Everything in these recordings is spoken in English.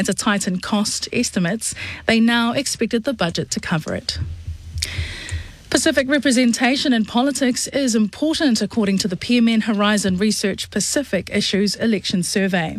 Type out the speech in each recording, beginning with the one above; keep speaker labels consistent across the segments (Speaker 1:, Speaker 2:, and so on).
Speaker 1: and to tighten cost estimates, they now expected the budget to cover it. Pacific representation in politics is important, according to the PMN Horizon Research Pacific Issues Election Survey.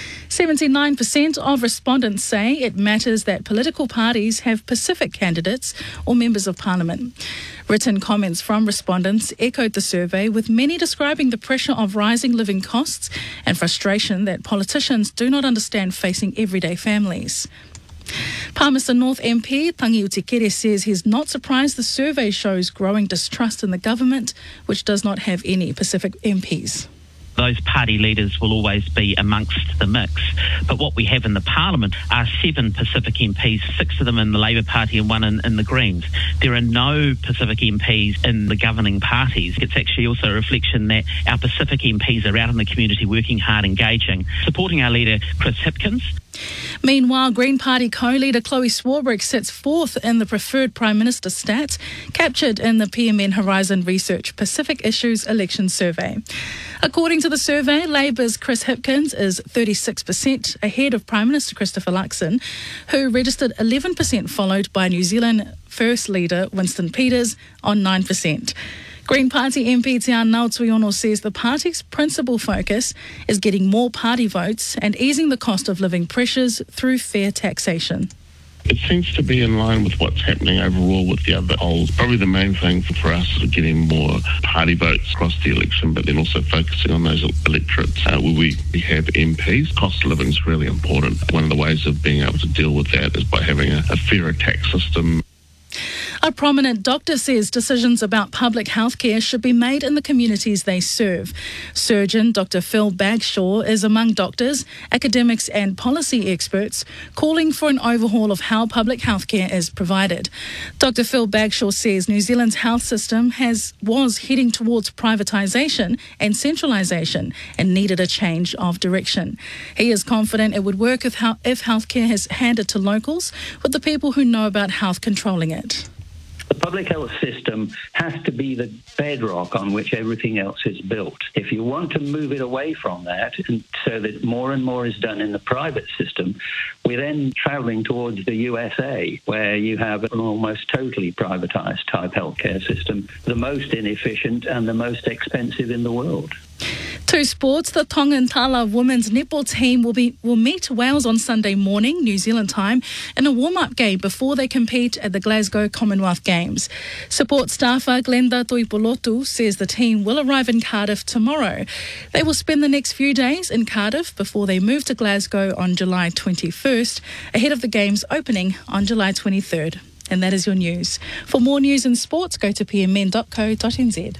Speaker 1: 79% of respondents say it matters that political parties have Pacific candidates or members of parliament. Written comments from respondents echoed the survey, with many describing the pressure of rising living costs and frustration that politicians do not understand facing everyday families. Palmerston North MP Tangi Utikere says he's not surprised the survey shows growing distrust in the government, which does not have any Pacific MPs.
Speaker 2: Those party leaders will always be amongst the mix. But what we have in the Parliament are 7 Pacific MPs, 6 of them in the Labour Party and 1 in the Greens. There are no Pacific MPs in the governing parties. It's actually also a reflection that our Pacific MPs are out in the community working hard, engaging, supporting our leader Chris Hipkins.
Speaker 1: Meanwhile, Green Party co-leader Chloe Swarbrick sits 4th in the preferred Prime Minister stats, captured in the PMN Horizon Research Pacific Issues Election Survey. According to the survey, Labour's Chris Hipkins is 36% ahead of Prime Minister Christopher Luxon, who registered 11%, followed by New Zealand First Leader Winston Peters on 9%. Green Party MP Te Anau Tuiono says the party's principal focus is getting more party votes and easing the cost of living pressures through fair taxation.
Speaker 3: It seems to be in line with what's happening overall with the other polls. Probably the main thing for us is getting more party votes across the election, but then also focusing on those electorates where we have MPs. Cost of living is really important. One of the ways of being able to deal with that is by having a fairer tax system.
Speaker 1: A prominent doctor says decisions about public health care should be made in the communities they serve. Surgeon Dr. Phil Bagshaw is among doctors, academics and policy experts calling for an overhaul of how public health care is provided. Dr. Phil Bagshaw says New Zealand's health system was heading towards privatisation and centralisation and needed a change of direction. He is confident it would work if healthcare is handed to locals, with the people who know about health controlling it.
Speaker 4: The public health system has to be the bedrock on which everything else is built. If you want to move it away from that, and so that more and more is done in the private system, we're then travelling towards the USA, where you have an almost totally privatised type healthcare system, the most inefficient and the most expensive in the world.
Speaker 1: To sports, the Tongan Tala women's netball team will meet Wales on Sunday morning, New Zealand time, in a warm-up game before they compete at the Glasgow Commonwealth Games. Support staffer Glenda Tuipolotu says the team will arrive in Cardiff tomorrow. They will spend the next few days in Cardiff before they move to Glasgow on July 21st, ahead of the Games opening on July 23rd. And that is your news. For more news and sports, go to pmn.co.nz.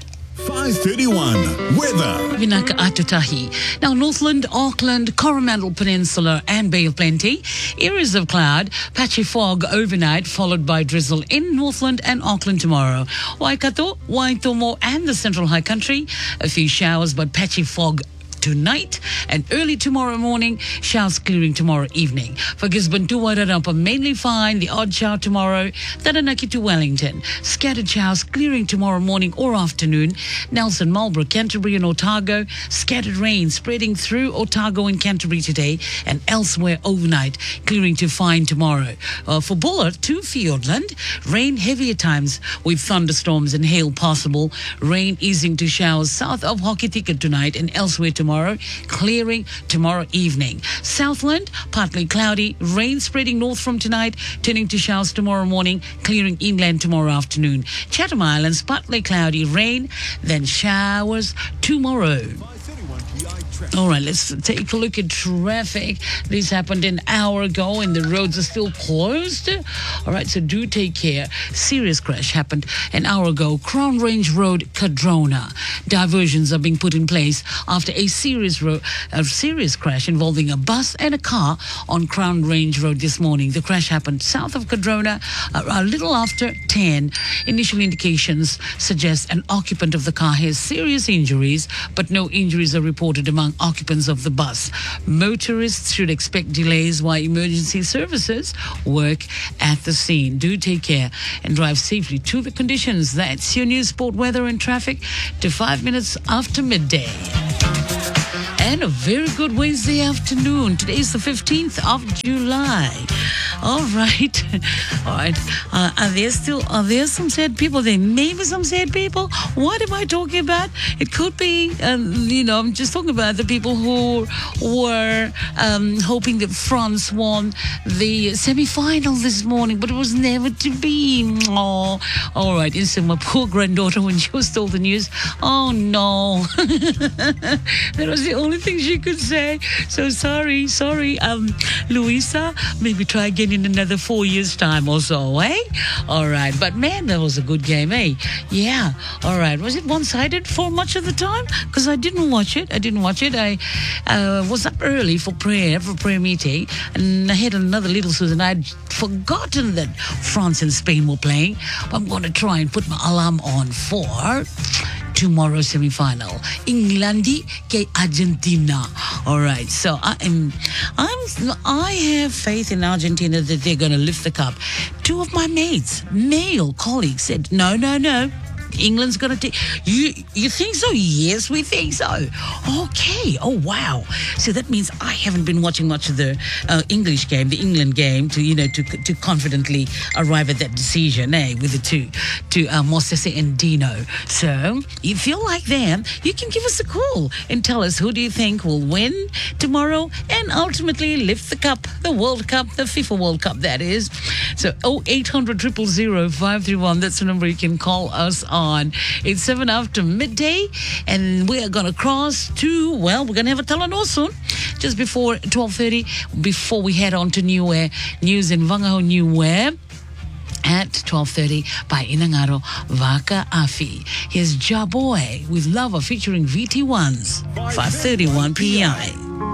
Speaker 5: 5:31 weather.
Speaker 6: Vinaka Atutahi. Now, Northland, Auckland, Coromandel Peninsula and Bay of Plenty. Areas of cloud, patchy fog overnight, followed by drizzle in Northland and Auckland tomorrow. Waikato, Waitomo and the Central High Country. A few showers but patchy fog tonight and early tomorrow morning, showers clearing tomorrow evening. For Gisborne to Wairarapa, mainly fine, the odd shower tomorrow. Taranaki to Wellington, scattered showers clearing tomorrow morning or afternoon. Nelson, Marlborough, Canterbury and Otago, scattered rain spreading through Otago and Canterbury today and elsewhere overnight, clearing to fine tomorrow. For Bullard to Fiordland, rain heavy at times with thunderstorms and hail possible. Rain easing to showers south of Hokitika tonight and elsewhere tomorrow, clearing tomorrow evening. Southland, partly cloudy, rain spreading north from tonight, turning to showers tomorrow morning, clearing inland tomorrow afternoon. Chatham Islands, partly cloudy, rain, then showers tomorrow. All right, let's take a look at traffic. This happened an hour ago and the roads are still closed. All right, so do take care. Serious crash happened an hour ago. Crown Range Road, Cardrona. Diversions are being put in place after a serious crash involving a bus and a car on Crown Range Road this morning. The crash happened south of Cardrona a little after 10. Initial indications suggest an occupant of the car has serious injuries, but no injuries are reported among occupants of the bus. Motorists should expect delays while emergency services work at the scene. Do take care and drive safely to the conditions. That's your news, sport, weather and traffic to 5 minutes after midday. and a very good Wednesday afternoon. Today is the 15th of July. All right. All right. Are there some sad people? There may be some sad people. What am I talking about? It could be, I'm just talking about the people who were hoping that France won the semi-final this morning, but it was never to be. Oh, all right. Instead, my poor granddaughter, when she was told the news, oh no. That was the only thing she could say. So sorry. Louisa, maybe try again in another 4 years' time or so, eh? All right. But man, that was a good game, eh? Yeah. All right. Was it one-sided for much of the time? Because I didn't watch it. I was up early for prayer meeting, and I had another little Susan. I'd forgotten that France and Spain were playing. But I'm going to try and put my alarm on for tomorrow's semi-final, England ke Argentina. All right, so I have faith in Argentina that they're going to lift the cup. Two of my mates, male colleagues, said no. England's going to take. You think so? Yes, we think so. Okay. Oh wow. So that means I haven't been watching much of the English game, the England game, to confidently arrive at that decision, with the two, Mosese and Dino. So if you're like them, you can give us a call and tell us who do you think will win tomorrow and ultimately lift the cup, the World Cup, the FIFA World Cup, that is. So 0800 000 531. That's the number you can call us on. It's 7 after midday, and we are going to cross to, we're going to have a Talanoa soon, just before 12:30, before we head on to New Air, news in Vangaho New Air at 12:30 by Inangaro Vaka Afi. Here's Jaboy with Lover featuring VT1s, 5:31 PI.